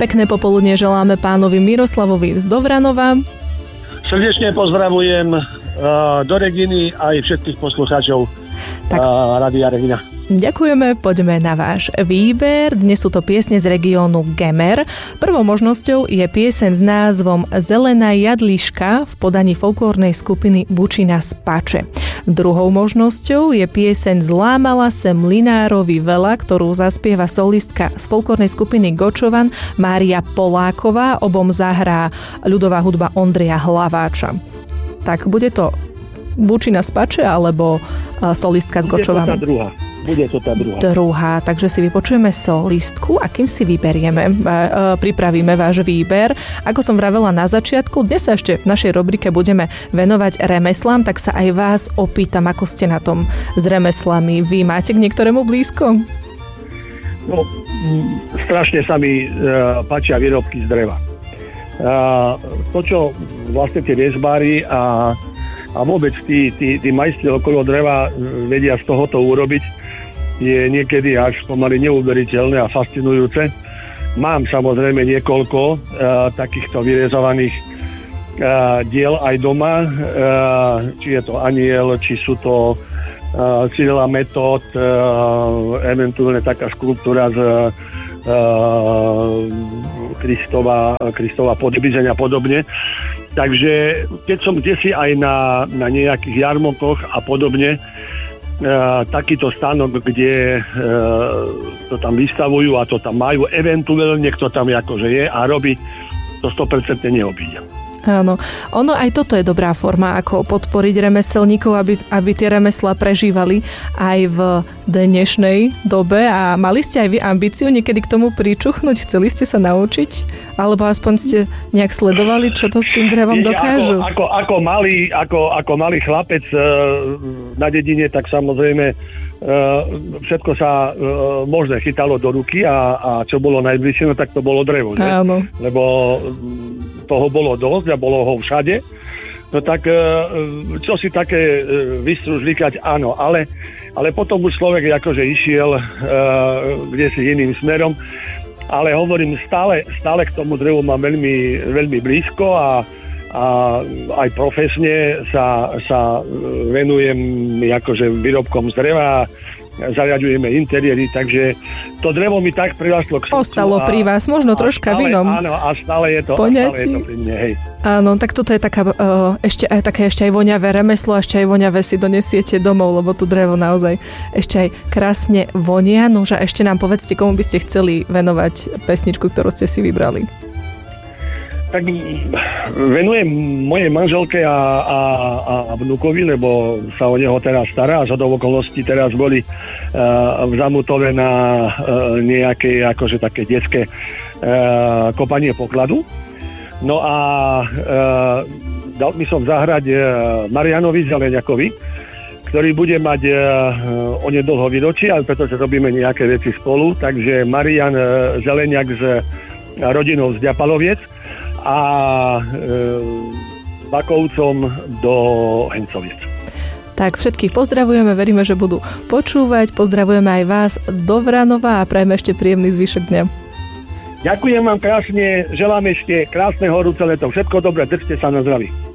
Pekné popoludne želáme pánovi Miroslavovi z Dovranova. Srdečne pozdravujem do Reginy aj všetkých poslucháčov Rádia Regina. Ďakujeme, poďme na váš výber. Dnes sú to piesne z regiónu Gemer. Prvou možnosťou je pieseň s názvom Zelená jadliška v podaní folklórnej skupiny Bučina Spače. Druhou možnosťou je pieseň Zlámala se mlinárovi vela, ktorú zaspieva solistka z folklórnej skupiny Gočovan Mária Poláková. Obom zahrá ľudová hudba Ondreja Hlaváča. Tak bude to Bučina Spače alebo solistka z Gočovanu? Bude to tá druhá. Druhá, takže si vypočujeme solistku a kým si vyberieme, pripravíme váš výber. Ako som vravela na začiatku, dnes sa ešte v našej rubrike budeme venovať remeslám, tak sa aj vás opýtam, ako ste na tom s remeslami. Vy máte k niektorému blízko? No, strašne sa mi páčia výrobky z dreva. To, čo vlastne tie riezbári a vôbec tí majstri okolo dreva vedia z tohoto urobiť, je niekedy až pomaly neuveriteľné a fascinujúce. Mám samozrejme niekoľko takýchto vyrezovaných diel aj doma, či je to aniel, či sú to Cyrila Metód, eventuálne taká skulptúra z Kristova podbízeň a podobne. Takže keď som kdesi aj na nejakých jarmokoch a podobne, takýto stánok, kde to tam vystavujú a to tam majú, eventuálne niekto tam akože je a robí, to 100% neobíde. Áno, ono aj toto je dobrá forma, ako podporiť remeselníkov, aby tie remeslá prežívali aj v dnešnej dobe. A mali ste aj vy ambíciu niekedy k tomu pričuchnúť? Chceli ste sa naučiť? Alebo aspoň ste nejak sledovali, čo to s tým drevom dokážu? Ako malý chlapec na dedine, tak samozrejme všetko sa možné chytalo do ruky a čo bolo najbližšie, no tak to bolo drevo. Áno. Lebo toho bolo dosť a bolo ho všade. No tak čo si také vystružlikať, áno, ale potom už človek akože išiel kdesi iným smerom, ale hovorím, stále k tomu drevu mám veľmi, veľmi blízko a aj profesne sa venujem akože výrobkom z dreva, zariaďujeme interiéry, takže to drevo mi tak prilášlo k srdcu. Ostalo pri vás, možno troška v inom. Áno, a stále je to pri mne, hej. Áno, tak toto je taká, ešte aj voňavé remeslo, ešte aj voňavé si donesiete domov, lebo tu drevo naozaj ešte aj krásne vonia. Nože ešte nám povedzte, komu by ste chceli venovať pesničku, ktorú ste si vybrali. Tak venujem mojej manželke a vnúkovi, lebo sa o neho teraz stará a zhodou okolností teraz boli v Zamutove na nejaké akože také detské kopanie pokladu. No a dal by som zahrať Marianovi Zeleňakovi, ktorý bude mať onedlho výročie, ale pretože robíme nejaké veci spolu, takže Marian Zeleňak s rodinou z Ďapaloviec a Bakovcom do Hencoviec. Tak všetkých pozdravujeme, veríme, že budú počúvať. Pozdravujeme aj vás do Vranova a prajeme ešte príjemný zvyšok dňa. Ďakujem vám krásne, želám ešte krásne horúce leto. Všetko dobré, držte sa na zdraví.